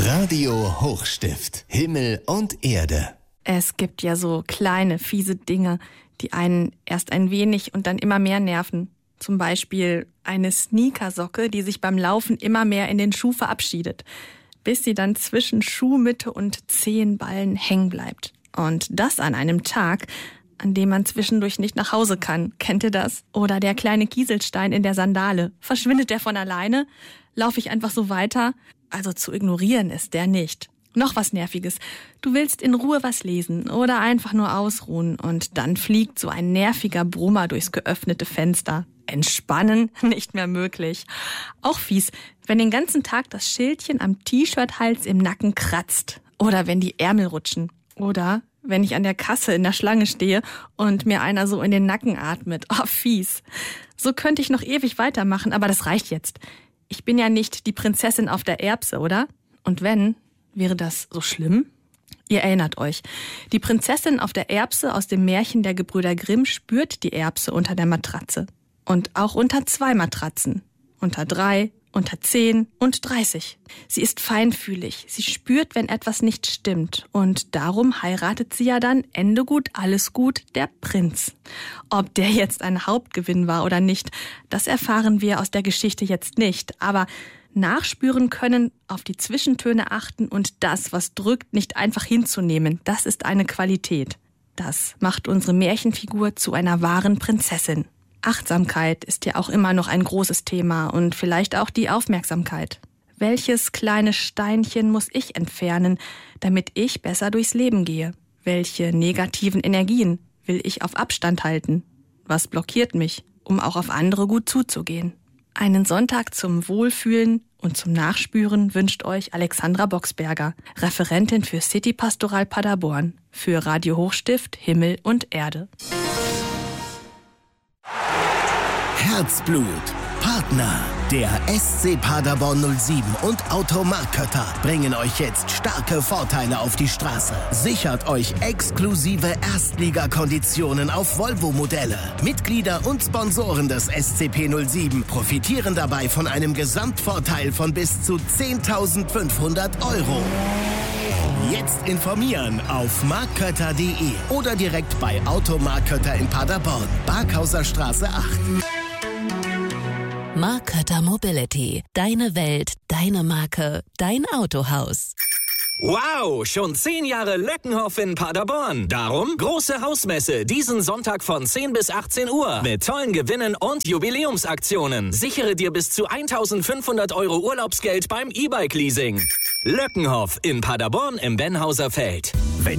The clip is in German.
Radio Hochstift. Himmel und Erde. Es gibt ja so kleine, fiese Dinge, die einen erst ein wenig und dann immer mehr nerven. Zum Beispiel eine Sneakersocke, die sich beim Laufen immer mehr in den Schuh verabschiedet, bis sie dann zwischen Schuhmitte und Zehenballen hängen bleibt. Und das an einem Tag, an dem man zwischendurch nicht nach Hause kann. Kennt ihr das? Oder der kleine Kieselstein in der Sandale. Verschwindet der von alleine? Laufe ich einfach so weiter? Also zu ignorieren ist der nicht. Noch was Nerviges. Du willst in Ruhe was lesen oder einfach nur ausruhen und dann fliegt so ein nerviger Brummer durchs geöffnete Fenster. Entspannen? Nicht mehr möglich. Auch fies, wenn den ganzen Tag das Schildchen am T-Shirt-Hals im Nacken kratzt. Oder wenn die Ärmel rutschen. Oder wenn ich an der Kasse in der Schlange stehe und mir einer so in den Nacken atmet. Oh, fies. So könnte ich noch ewig weitermachen, aber das reicht jetzt. Ich bin ja nicht die Prinzessin auf der Erbse, oder? Und wenn, wäre das so schlimm? Ihr erinnert euch. Die Prinzessin auf der Erbse aus dem Märchen der Gebrüder Grimm spürt die Erbse unter der Matratze. Und auch unter 2 Matratzen. Unter 3, unter 10 und 30. Sie ist feinfühlig. Sie spürt, wenn etwas nicht stimmt. Und darum heiratet sie ja dann, Ende gut, alles gut, der Prinz. Ob der jetzt ein Hauptgewinn war oder nicht, das erfahren wir aus der Geschichte jetzt nicht. Aber nachspüren können, auf die Zwischentöne achten und das, was drückt, nicht einfach hinzunehmen, das ist eine Qualität. Das macht unsere Märchenfigur zu einer wahren Prinzessin. Achtsamkeit ist ja auch immer noch ein großes Thema und vielleicht auch die Aufmerksamkeit. Welches kleine Steinchen muss ich entfernen, damit ich besser durchs Leben gehe? Welche negativen Energien will ich auf Abstand halten? Was blockiert mich, um auch auf andere gut zuzugehen? Einen Sonntag zum Wohlfühlen und zum Nachspüren wünscht euch Alexandra Boxberger, Referentin für City Pastoral Paderborn, für Radio Hochstift, Himmel und Erde. Herzblut. Partner. Der SC Paderborn 07 und Automark Kötter bringen euch jetzt starke Vorteile auf die Straße. Sichert euch exklusive Erstligakonditionen auf Volvo-Modelle. Mitglieder und Sponsoren des SCP 07 profitieren dabei von einem Gesamtvorteil von bis zu 10.500 €. Jetzt informieren auf markkötter.de oder direkt bei Automark Kötter in Paderborn, Barkhauser Straße 8. Mark Kötter Mobility. Deine Welt, deine Marke, dein Autohaus. Wow, schon 10 Jahre Löckenhoff in Paderborn. Darum große Hausmesse diesen Sonntag von 10 bis 18 Uhr mit tollen Gewinnen und Jubiläumsaktionen. Sichere dir bis zu 1.500 € Urlaubsgeld beim E-Bike-Leasing. Löckenhoff in Paderborn im Benhauser Feld.